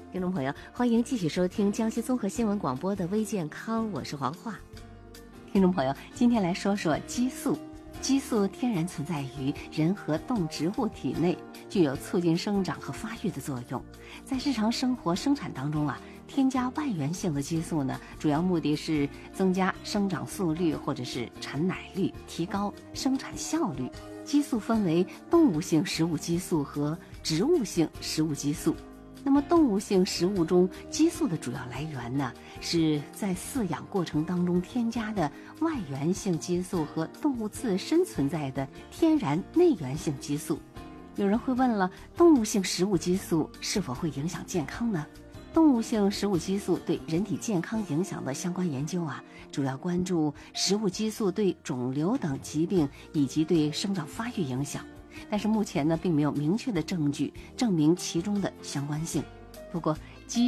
听众朋友，欢迎继续收听江西综合新闻广播的微健康，我是黄华。听众朋友，今天来说说激素。激素天然存在于人和动植物体内，具有促进生长和发育的作用。在日常生活生产当中添加外源性的激素呢，主要目的是增加生长速率或者是产奶率，提高生产效率。激素分为动物性食物激素和植物性食物激素。那么动物性食物中激素的主要来源呢，是在饲养过程当中添加的外源性激素和动物自身存在的天然内源性激素。有人会问了，动物性食物激素是否会影响健康呢？动物性食物激素对人体健康影响的相关研究主要关注食物激素对肿瘤等疾病以及对生长发育影响。但是目前呢，并没有明确的证据证明其中的相关性。不过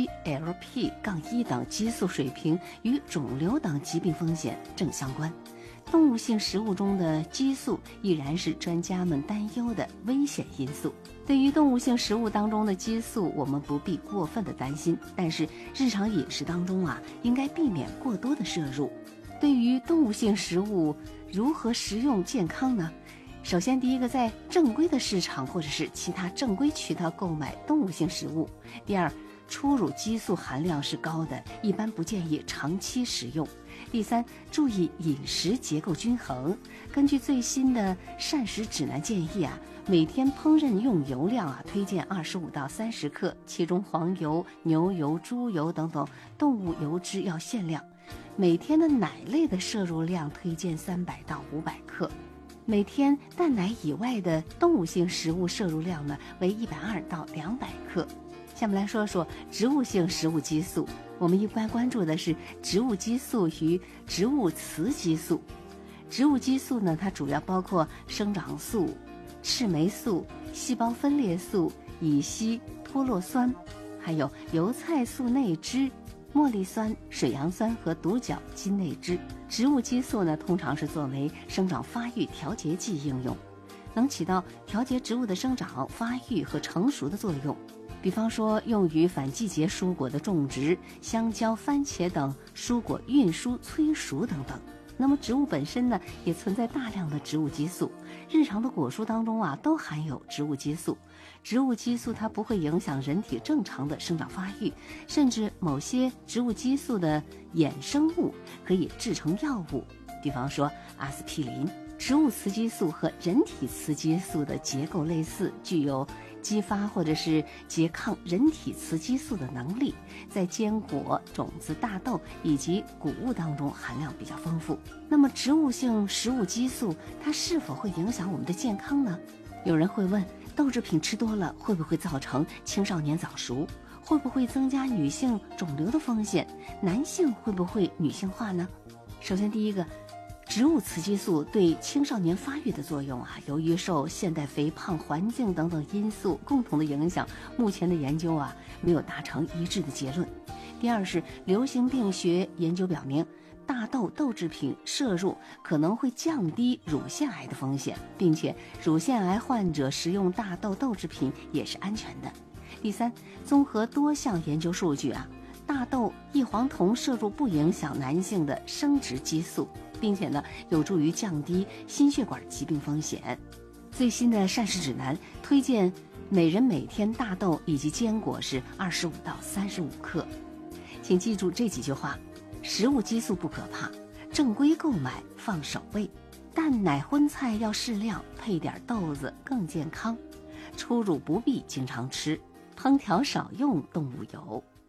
GLP-1 等激素水平与肿瘤等疾病风险正相关。动物性食物中的激素依然是专家们担忧的危险因素。对于动物性食物当中的激素，我们不必过分的担心，但是日常饮食当中应该避免过多的摄入。对于动物性食物如何食用健康呢？首先，第一个，在正规的市场或者是其他正规渠道购买动物性食物。第二，初乳激素含量是高的，一般不建议长期食用。第三，注意饮食结构均衡。根据最新的膳食指南建议每天烹饪用油量推荐25到30克，其中黄油、牛油、猪油等等动物油脂要限量。每天的奶类的摄入量推荐300到500克。每天蛋奶以外的动物性食物摄入量呢为120到200克。下面来说说植物性食物激素。我们一般关注的是植物激素与植物雌激素。植物激素呢，它主要包括生长素、赤霉素、细胞分裂素、乙烯脱落酸，还有油菜素内酯、茉莉酸、水杨酸和独角金内酯。植物激素呢，通常是作为生长发育调节剂应用，能起到调节植物的生长、发育和成熟的作用。比方说，用于反季节蔬果的种植，香蕉、番茄等蔬果运输、催熟等等。那么植物本身呢，也存在大量的植物激素，日常的果蔬当中都含有植物激素。植物激素它不会影响人体正常的生长发育，甚至某些植物激素的衍生物可以制成药物，比方说阿司匹林。植物雌激素和人体雌激素的结构类似，具有激发或者是拮抗人体雌激素的能力，在坚果、种子、大豆以及谷物当中含量比较丰富。那么植物性食物激素它是否会影响我们的健康呢？有人会问，豆制品吃多了会不会造成青少年早熟？会不会增加女性肿瘤的风险？男性会不会女性化呢？首先第一个，植物雌激素对青少年发育的作用由于受现代肥胖环境等等因素共同的影响，目前的研究没有达成一致的结论。第二是流行病学研究表明，大豆豆制品摄入可能会降低乳腺癌的风险，并且乳腺癌患者食用大豆豆制品也是安全的。第三，综合多项研究数据大豆异黄酮摄入不影响男性的生殖激素，并且呢有助于降低心血管疾病风险。最新的膳食指南推荐每人每天大豆以及坚果是25到35克。请记住这几句话：食物激素不可怕，正规购买放首位，蛋奶荤菜要适量，配点豆子更健康，初乳不必经常吃，烹调少用动物油。